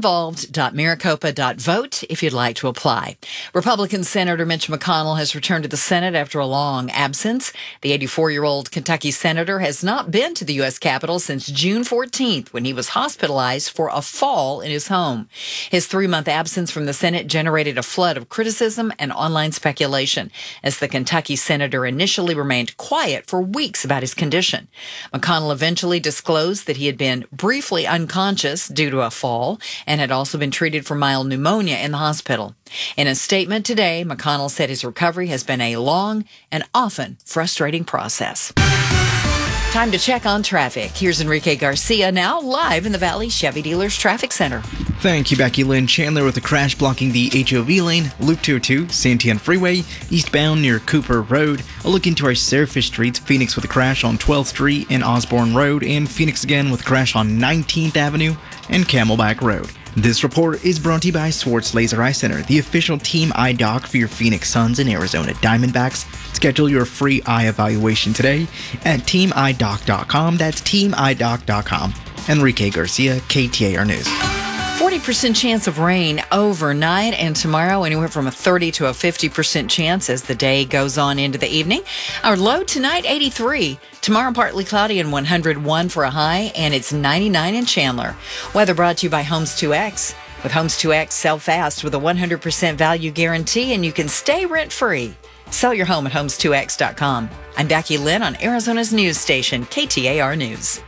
getinvolved.maricopa.vote if you'd like to apply. Republican Senator Mitch McConnell has returned to the Senate after a long absence. The 84-year-old Kentucky senator has not been to the U.S. Capitol since June 14th, when he was hospitalized for a fall in his home. His 3-month absence from the Senate generated a flood of criticism and online speculation, as the Kentucky senator initially remained quiet for weeks about his condition. McConnell eventually disclosed that he had been briefly unconscious due to a fall and had also been treated for mild pneumonia in the hospital. In a statement today, McConnell said his recovery has been a long and often frustrating process. Time to check on traffic. Here's Enrique Garcia now live in the Valley Chevy Dealers Traffic Center. Thank you, Becky Lynn. Chandler with a crash blocking the HOV lane, Loop 202, Santian Freeway, eastbound near Cooper Road. A look into our surface streets, Phoenix with a crash on 12th Street and Osborne Road, and Phoenix again with a crash on 19th Avenue and Camelback Road. This report is brought to you by Swartz Laser Eye Center, the official team eye doc for your Phoenix Suns and Arizona Diamondbacks. Schedule your free eye evaluation today at teamidoc.com. That's teamidoc.com. Enrique Garcia, KTAR News. 40% chance of rain overnight, and tomorrow anywhere from a 30 to a 50% chance as the day goes on into the evening. Our low tonight, 83. Tomorrow, partly cloudy and 101 for a high, and it's 99 in Chandler. Weather brought to you by Homes 2X. With Homes 2X, sell fast with a 100% value guarantee, and you can stay rent-free. Sell your home at homes2x.com. I'm Becky Lynn on Arizona's news station, KTAR News.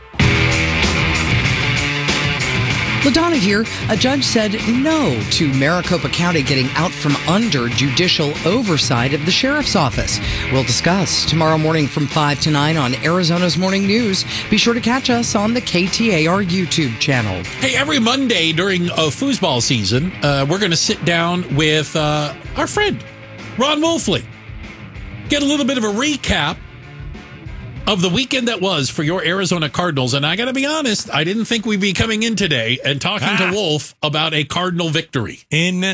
LaDonna here. A judge said no to Maricopa County getting out from under judicial oversight of the sheriff's office. We'll discuss tomorrow morning from 5 to 9 on Arizona's Morning News. Be sure to catch us on the KTAR YouTube channel. Hey, every Monday during foosball season, we're going to sit down with our friend, Ron Wolfley. Get a little bit of a recap of the weekend that was for your Arizona Cardinals. And I got to be honest, I didn't think we'd be coming in today and talking to Wolf about a Cardinal victory in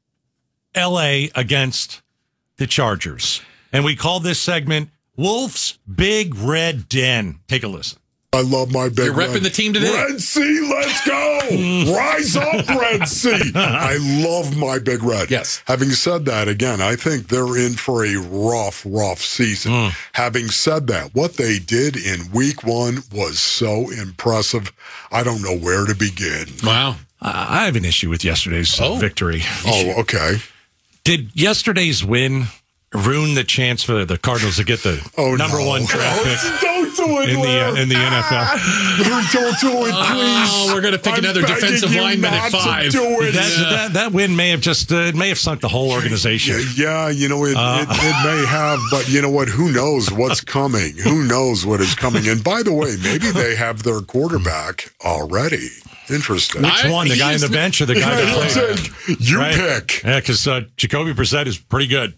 L.A. against the Chargers. And we call this segment Wolf's Big Red Den. Take a listen. I love my big You're repping the team today. Red Sea, let's go. Rise up, Red Sea. I love my Big Red. Yes. Having said that, again, I think they're in for a rough season. Having said that, what they did in week 1 was so impressive. I don't know where to begin. Wow. I have an issue with yesterday's victory. Oh, okay. Did yesterday's win ruin the chance for the Cardinals to get the number 1 draft pick? Don't do it, in the NFL. Don't do it, please. Oh, we're going to pick another defensive lineman at 5. That win may have just may have sunk the whole organization. Yeah, you know, it may have, but you know what? Who knows what's coming? Who knows what is coming? And by the way, maybe they have their quarterback already. Interesting. Which one? The guy on the bench or the guy that played? You pick. Yeah, because Jacoby Brissett is pretty good.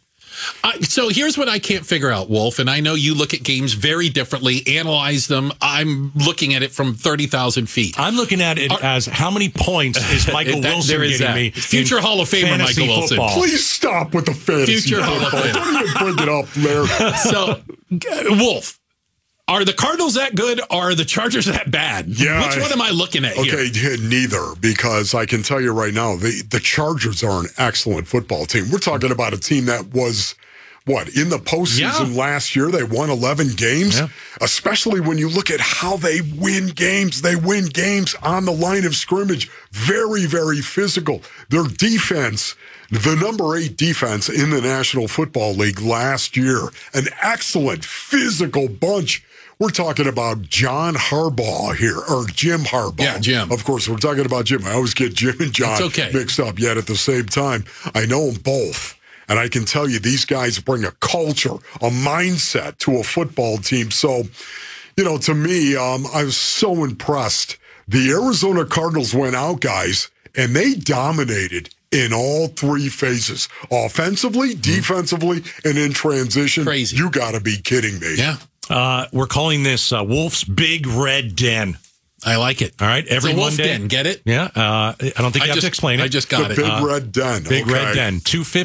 So here's what I can't figure out, Wolf, and I know you look at games very differently, analyze them. I'm looking at it from 30,000 feet. I'm looking at it as how many points is Michael Wilson getting me? Future Hall of Famer Michael Wilson. Football. Please stop with the fantasy Future Hall of Famer. Don't even bring it up, Larry. So, Wolf, are the Cardinals that good or are the Chargers that bad? Yeah. Which one am I looking at here? Okay, neither, because I can tell you right now, the Chargers are an excellent football team. We're talking about a team that was, in the postseason last year, they won 11 games, especially when you look at how they win games. They win games on the line of scrimmage. Very, very physical. Their defense, the number 8 defense in the National Football League last year, an excellent physical bunch. We're talking about John Harbaugh here, or Jim Harbaugh. Yeah, Jim. Of course, we're talking about Jim. I always get Jim and John mixed up, yet at the same time, I know them both. And I can tell you, these guys bring a culture, a mindset to a football team. So, to me, I was so impressed. The Arizona Cardinals went out, guys, and they dominated in all three phases, offensively, defensively, and in transition. Crazy. You got to be kidding me. Yeah. We're calling this Wolf's Big Red Den. I like it. All right, every it's a wolf Monday. Den, get it? Yeah, I don't think you have to explain it. I just got The Big Red Den. Big Red Den,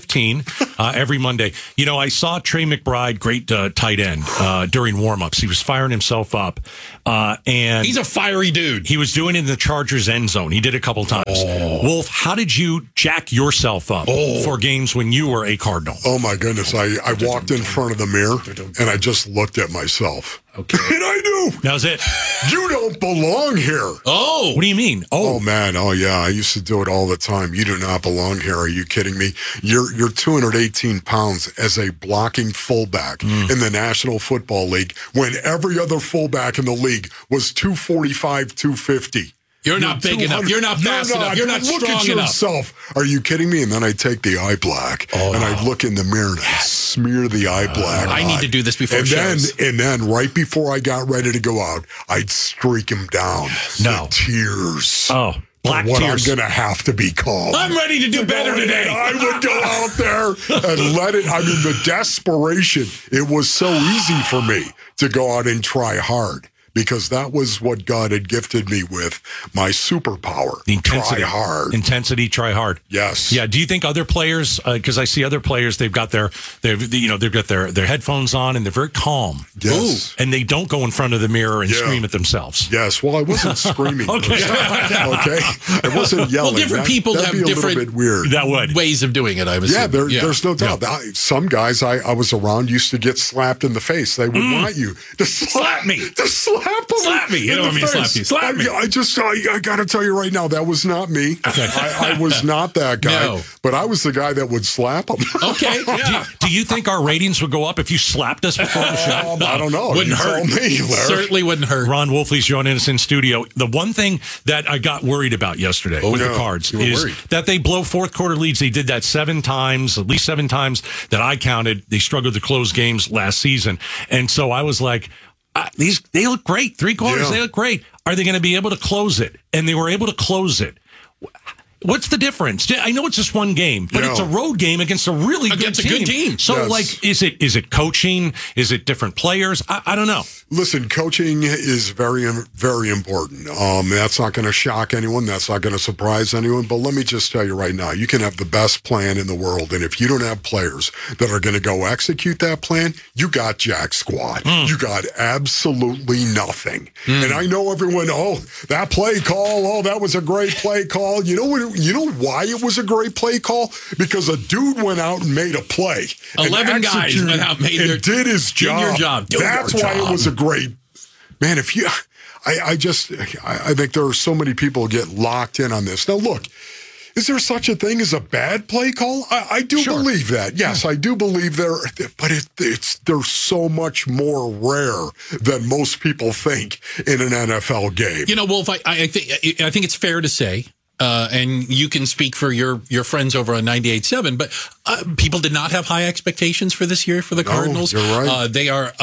2:15 every Monday. I saw Trey McBride, great tight end, during warmups. He was firing himself up, and he's a fiery dude. He was doing it in the Chargers end zone. He did a couple times. Wolf, how did you jack yourself up for games when you were a Cardinal? Oh my goodness! I walked in front of the mirror and I just looked at myself. Okay. And I knew. That was it. You don't belong here. Oh. What do you mean? Oh, man. Oh, yeah. I used to do it all the time. You do not belong here. Are you kidding me? You're 218 pounds as a blocking fullback in the National Football League when every other fullback in the league was 245, 250. You're not big enough. You're not fast enough. You're not Look strong at enough. yourself. Are you kidding me? And then I take the eye black and I look in the mirror and I smear the eye black. I need to do this before shows. And then right before I got ready to go out, I'd streak him down. No. The tears. Oh. Black what tears. I'm going to have to be called. I'm ready to do better today. I would go out there and let it. I mean, the desperation. It was so easy for me to go out and try hard because that was what God had gifted me with, my superpower. The intensity. Try hard. Intensity, try hard. Yes. Yeah. Do you think other players, because I see other players, they've got their headphones on and they're very calm. Yes. And they don't go in front of the mirror and scream at themselves. Yes. Well, I wasn't screaming. Okay. Okay. I wasn't yelling. Well, different people that'd have be a different little bit weird. That would. ways of doing it, I was there's no doubt. Some guys I was around used to get slapped in the face. They would want you to slap me. To slap them. Slap me. You know what I mean? Slap you. Slap me. I got to tell you right now, that was not me. Okay. I was not that guy. No. But I was the guy that would slap them. Okay. Yeah. Do you think our ratings would go up if you slapped us before the show? I don't know. Wouldn't You hurt. tell me, Larry. Certainly wouldn't hurt. Ron Wolfley's joining us in studio. The one thing that I got worried about yesterday with the Cards you were is worried. that they blow fourth quarter leads. They did that at least seven times that I counted. They struggled to close games last season. And so I was like, they look great. 3 quarters, they look great. Are they going to be able to close it? And they were able to close it. What's the difference? I know it's just one game, but it's a road game against a really good team. So, is it coaching? Is it different players? I don't know. Listen, coaching is very, very important. That's not going to shock anyone. That's not going to surprise anyone. But let me just tell you right now, you can have the best plan in the world, and if you don't have players that are going to go execute that plan, you got jack squat. You got absolutely nothing. And I know everyone, that play call, that was a great play call. You know why it was a great play call? Because a dude went out and made a play. 11 guys went out and did his job. Did your job. That's why it was a great. Man, if you, I think there are so many people get locked in on this. Now, look, is there such a thing as a bad play call? I do believe that. Yes, I do believe there, but they're so much more rare than most people think in an NFL game. Wolf, I think it's fair to say. And you can speak for your friends over on 98.7, but people did not have high expectations for this year for the Cardinals. You're right. They are,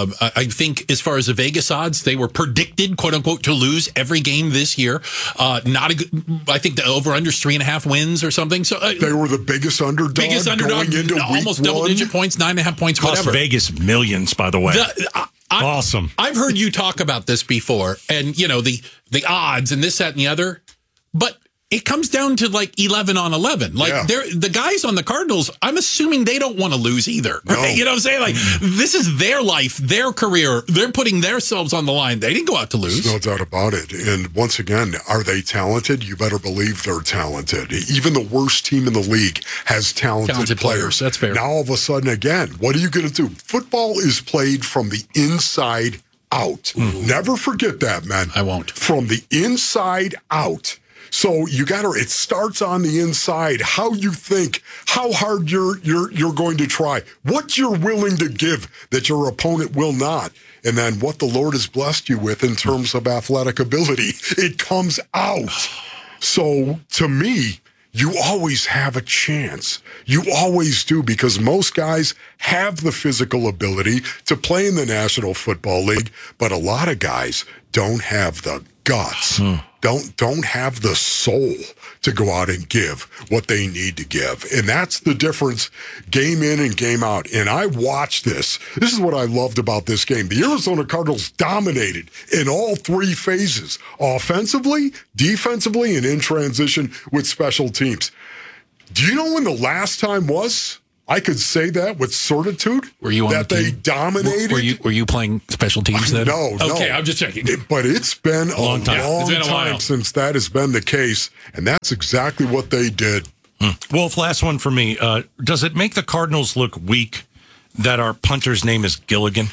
I think, as far as the Vegas odds, they were predicted, quote unquote, to lose every game this year. Not a good. I think the over/under 3.5 wins or something. So they were the biggest underdog. Going into almost week double-digit points, 9.5 points, Cost whatever. Vegas millions, by the way. Awesome. I've heard you talk about this before, and the odds and this, that, and the other, but it comes down to like 11 on 11. Like the guys on the Cardinals, I'm assuming they don't want to lose either. Right? No. You know what I'm saying? Like this is their life, their career. They're putting themselves on the line. They didn't go out to lose. There's no doubt about it. And once again, are they talented? You better believe they're talented. Even the worst team in the league has talented players. That's fair. Now all of a sudden, again, what are you going to do? Football is played from the inside out. Never forget that, man. I won't. From the inside out. So it starts on the inside, how you think, how hard you're going to try, what you're willing to give that your opponent will not, and then what the Lord has blessed you with in terms of athletic ability. It comes out. So to me, you always have a chance. You always do, because most guys have the physical ability to play in the National Football League, but a lot of guys don't have the guts, don't have the soul to go out and give what they need to give. And that's the difference game in and game out. And I watched this. This is what I loved about this game. The Arizona Cardinals dominated in all three phases, offensively, defensively, and in transition with special teams. Do you know when the last time was? I could say that with certitude. Were you on that they dominated? Were you playing special teams then? No. Okay, I'm just checking. But it's been a long time time since that has been the case, and that's exactly what they did. Wolf, last one for me. Does it make the Cardinals look weak that our punter's name is Gilligan?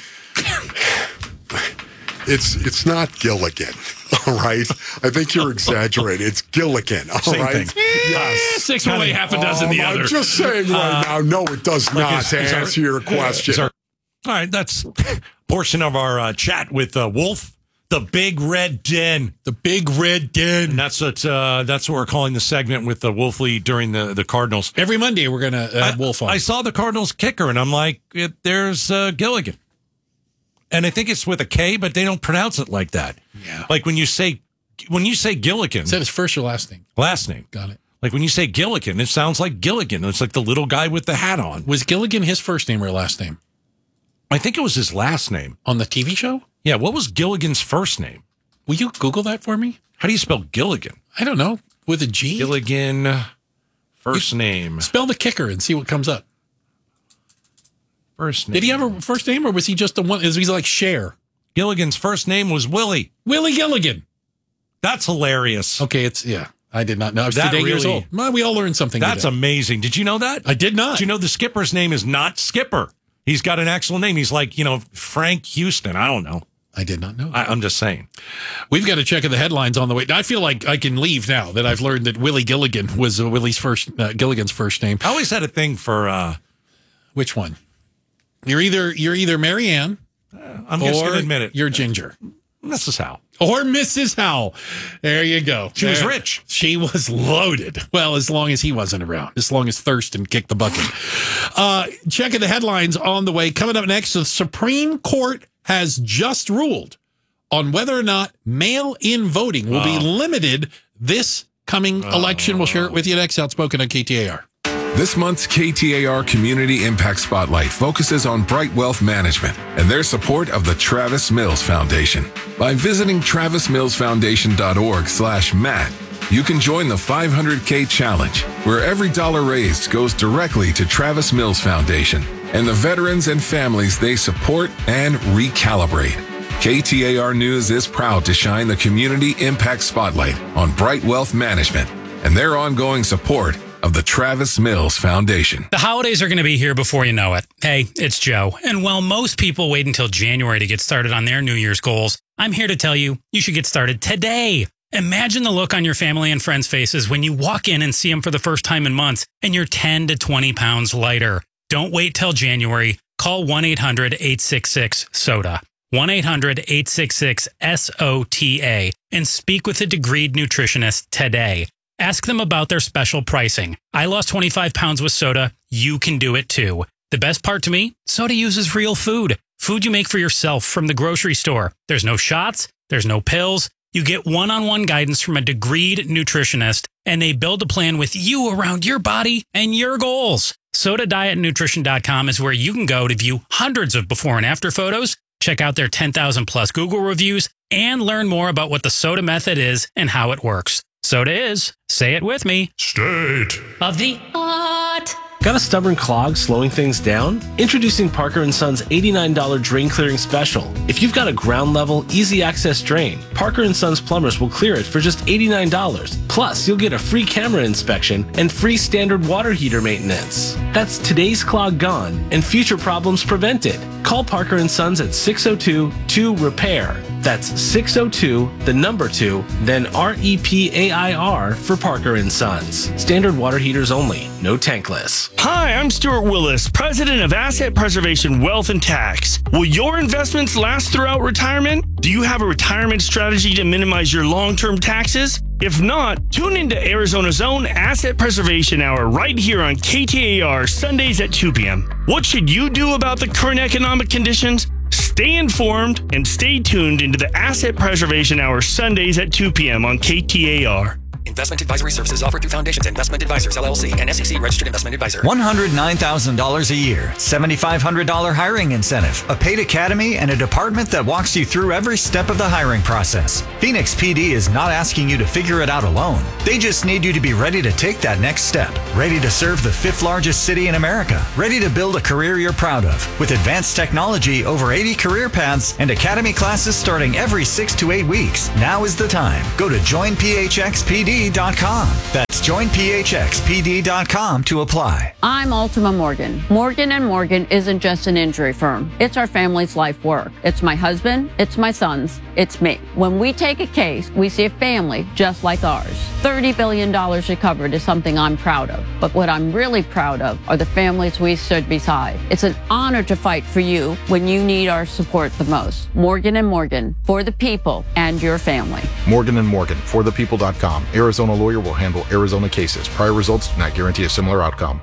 It's not Gilligan, all right? I think you're exaggerating. It's Gilligan, all Same right? thing. Yes. Six one way, half a dozen the other. I'm just saying right now, no, it does not, to answer your question. All right, that's a portion of our chat with Wolf, the Big Red Den. The Big Red Den. And that's what we're calling the segment with Wolf Lee during the Cardinals. Every Monday we're going to have Wolf on. I saw the Cardinals kicker, and I'm like, there's Gilligan. And I think it's with a K, but they don't pronounce it like that. Yeah. Like when you say Gilligan. Is that his first or last name? Last name. Got it. Like when you say Gilligan, it sounds like Gilligan. It's like the little guy with the hat on. Was Gilligan his first name or last name? I think it was his last name. On the TV show? Yeah. What was Gilligan's first name? Will you Google that for me? How do you spell Gilligan? I don't know. With a G? Gilligan, first name. Spell the kicker and see what comes up. First name. Did he have a first name, or was he just the one? Is he like Cher? Gilligan's first name was Willie. Willie Gilligan. That's hilarious. Okay, I did not know. I was today years old. Well, we all learned something. That's today. amazing. Did you know that? I did not. Did you know the skipper's name is not Skipper? He's got an actual name. He's like, Frank Houston. I don't know. I did not know. I'm just saying. We've got to check the headlines on the way. I feel like I can leave now that I've learned that Willie Gilligan was Gilligan's first name. I always had a thing for which one? You're either Mary Ann. I'm just going to admit it. You're Ginger. Mrs. Howe. Or Mrs. Howe. There you go. She was rich. She was loaded. Well, as long as he wasn't around. As long as Thurston kicked the bucket. Checking the headlines on the way. Coming up next, the Supreme Court has just ruled on whether or not mail-in voting will be limited this coming election. We'll share it with you next. Outspoken on KTAR. This month's KTAR Community Impact Spotlight focuses on Bright Wealth Management and their support of the Travis Mills Foundation. By visiting travismillsfoundation.org/Matt, you can join the 500K Challenge, where every dollar raised goes directly to Travis Mills Foundation and the veterans and families they support and recalibrate. KTAR News is proud to shine the Community Impact Spotlight on Bright Wealth Management and their ongoing support of the Travis Mills Foundation. The holidays are going to be here before you know it. Hey, it's Joe. And while most people wait until January to get started on their New Year's goals, I'm here to tell you, you should get started today. Imagine the look on your family and friends' faces when you walk in and see them for the first time in months and you're 10 to 20 pounds lighter. Don't wait till January. Call 1-800-866-SODA. 1-800-866-SOTA and speak with a degreed nutritionist today. Ask them about their special pricing. I lost 25 pounds with Soda. You can do it too. The best part to me, Soda uses real food. Food you make for yourself from the grocery store. There's no shots. There's no pills. You get one-on-one guidance from a degreed nutritionist, and they build a plan with you around your body and your goals. SodaDietNutrition.com is where you can go to view hundreds of before and after photos, check out their 10,000 plus Google reviews, and learn more about what the Soda method is and how it works. Soda is, say it with me, State of the art. Got a stubborn clog slowing things down? Introducing Parker & Son's $89 drain clearing special. If you've got a ground level, easy access drain, Parker & Son's plumbers will clear it for just $89. Plus, you'll get a free camera inspection and free standard water heater maintenance. That's today's clog gone and future problems prevented. Call Parker & Sons at 602-2-REPAIR. That's 602-2, then REPAIR for Parker & Sons. Standard water heaters only, no tankless. Hi, I'm Stuart Willis, president of Asset Preservation Wealth and Tax. Will your investments last throughout retirement? Do you have a retirement strategy to minimize your long-term taxes? If not, tune into Arizona's own Asset Preservation Hour right here on KTAR Sundays at 2 p.m. What should you do about the current economic conditions? Stay informed and stay tuned into the Asset Preservation Hour Sundays at 2 p.m. on KTAR. Investment advisory services offered through Foundations Investment Advisors, LLC, and SEC Registered Investment Advisor. $109,000 a year, $7,500 hiring incentive, a paid academy, and a department that walks you through every step of the hiring process. Phoenix PD is not asking you to figure it out alone. They just need you to be ready to take that next step, ready to serve the 5th largest city in America, ready to build a career you're proud of. With advanced technology, over 80 career paths, and academy classes starting every 6 to 8 weeks, now is the time. Go to joinphxpd.com. That's joinphxpd.com to apply. I'm Ultima Morgan. Morgan & Morgan isn't just an injury firm. It's our family's life work. It's my husband, it's my sons, it's me. When we take a case, we see a family just like ours. $30 billion recovered is something I'm proud of. But what I'm really proud of are the families we stood beside. It's an honor to fight for you when you need our support the most. Morgan & Morgan, for the people and your family. Morgan & Morgan, forthepeople.com. Arizona lawyer will handle Arizona cases. Prior results do not guarantee a similar outcome.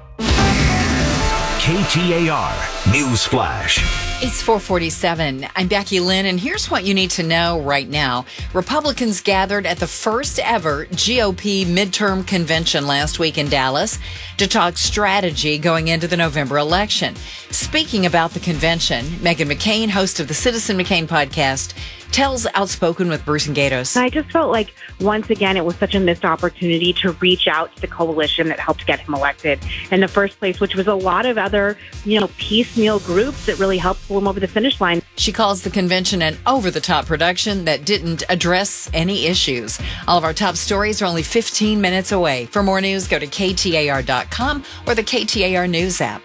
KTAR News Flash. It's 4:47. I'm Becky Lynn, and here's what you need to know right now. Republicans gathered at the first ever GOP midterm convention last week in Dallas to talk strategy going into the November election. Speaking about the convention, Meghan McCain, host of the Citizen McCain podcast, tells Outspoken with Bruce and Gatos. I just felt like, once again, it was such a missed opportunity to reach out to the coalition that helped get him elected in the first place, which was a lot of other, piecemeal groups that really helped pull him over the finish line. She calls the convention an over-the-top production that didn't address any issues. All of our top stories are only 15 minutes away. For more news, go to KTAR.com or the KTAR News app.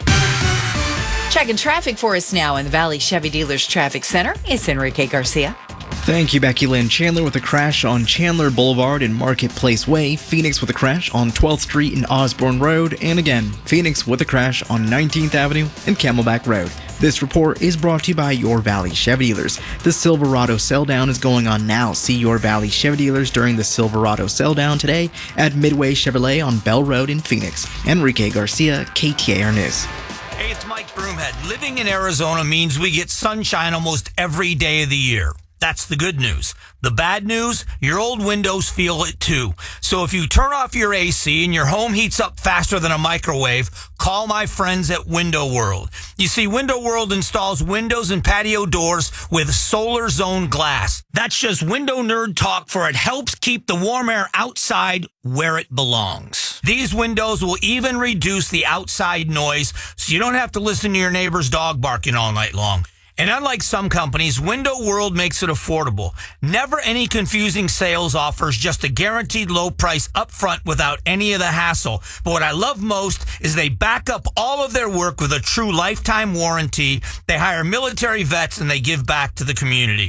Checking traffic for us now in the Valley Chevy Dealers Traffic Center. It's Enrique Garcia. Thank you, Becky Lynn. Chandler with a crash on Chandler Boulevard and Marketplace Way. Phoenix with a crash on 12th Street and Osborne Road. And again, Phoenix with a crash on 19th Avenue and Camelback Road. This report is brought to you by Your Valley Chevy Dealers. The Silverado Sell Down is going on now. See Your Valley Chevy Dealers during the Silverado Sell Down today at Midway Chevrolet on Bell Road in Phoenix. Enrique Garcia, KTAR News. Hey, it's Mike Broomhead. Living in Arizona means we get sunshine almost every day of the year. That's the good news. The bad news, your old windows feel it too. So if you turn off your AC and your home heats up faster than a microwave, call my friends at Window World. You see, Window World installs windows and patio doors with Solar Zone glass. That's just window nerd talk, for it helps keep the warm air outside where it belongs. These windows will even reduce the outside noise, so you don't have to listen to your neighbor's dog barking all night long. And unlike some companies, Window World makes it affordable. Never any confusing sales offers, just a guaranteed low price up front without any of the hassle. But what I love most is they back up all of their work with a true lifetime warranty. They hire military vets and they give back to the community.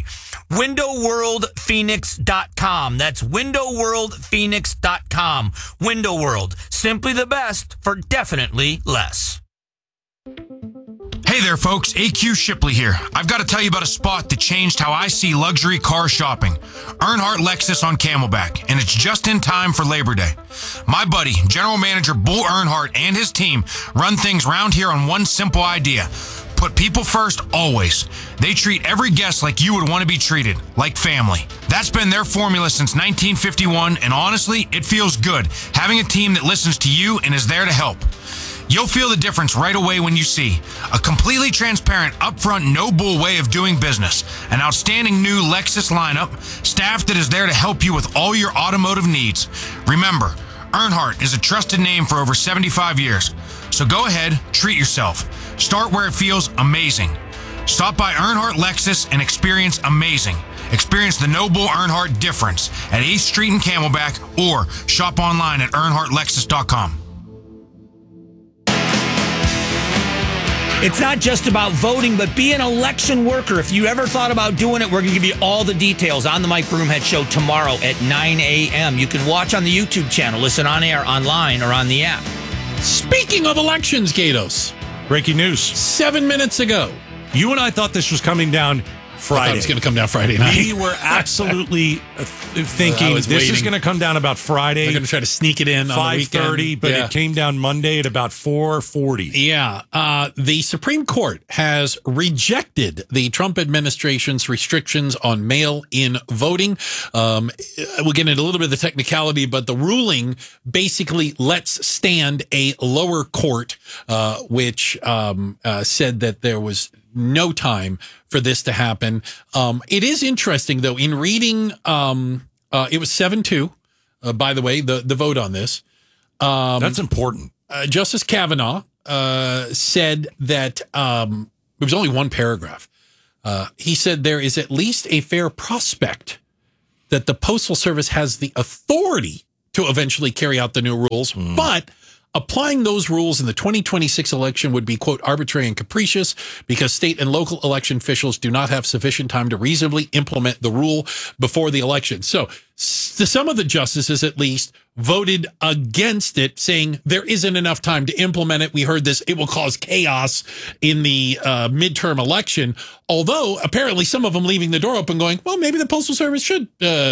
WindowWorldPhoenix.com. That's WindowWorldPhoenix.com. Window World. Simply the best for definitely less. Hey there, folks. AQ Shipley here. I've got to tell you about a spot that changed how I see luxury car shopping. Earnhardt Lexus on Camelback, and it's just in time for Labor Day. My buddy, General Manager Bull Earnhardt, and his team run things round here on one simple idea. Put people first, always. They treat every guest like you would want to be treated, like family. That's been their formula since 1951, and honestly, it feels good having a team that listens to you and is there to help. You'll feel the difference right away when you see a completely transparent, upfront, no bull way of doing business, an outstanding new Lexus lineup, staff that is there to help you with all your automotive needs. Remember, Earnhardt is a trusted name for over 75 years. So go ahead, treat yourself. Start where it feels amazing. Stop by Earnhardt Lexus and experience amazing. Experience the no bull Earnhardt difference at 8th Street in Camelback, or shop online at earnhardtlexus.com. It's not just about voting, but be an election worker. If you ever thought about doing it, we're going to give you all the details on the Mike Broomhead Show tomorrow at 9 a.m. You can watch on the YouTube channel, listen on air, online, or on the app. Speaking of elections, Gatos. Breaking news. 7 minutes ago. You and I thought this was coming down Friday. I thought it was going to come down Friday night. We were absolutely thinking this is going to come down about Friday. They're going to try to sneak it in on the weekend. 5:30, but it came down Monday at about 4:40. Yeah. The Supreme Court has rejected the Trump administration's restrictions on mail-in voting. We'll get into a little bit of the technicality, but the ruling basically lets stand a lower court, which said that there was no time for this to happen. It is interesting, though, in reading, it was 7-2, by the way, the vote on this. That's important. Justice Kavanaugh said that it was only one paragraph. He said there is at least a fair prospect that the Postal Service has the authority to eventually carry out the new rules, but applying those rules in the 2026 election would be, quote, arbitrary and capricious because state and local election officials do not have sufficient time to reasonably implement the rule before the election. So some of the justices, at least, voted against it, saying there isn't enough time to implement it. We heard this. It will cause chaos in the midterm election, although apparently some of them leaving the door open going, well, maybe the Postal Service should